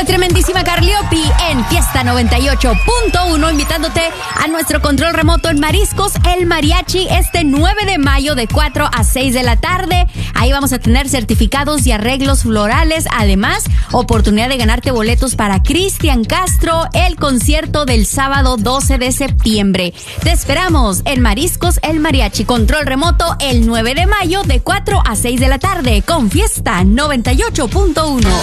la tremendísima Carliopi en Fiesta 98.1, invitándote a nuestro control remoto en Mariscos El Mariachi este 9 de mayo de 4 a 6 de la tarde. Ahí vamos a tener certificados y arreglos florales. Además, oportunidad de ganarte boletos para Cristian Castro, el concierto del sábado 12 de septiembre. Te esperamos en Mariscos El Mariachi, control remoto el 9 de mayo de 4 a 6 de la tarde con Fiesta 98.1.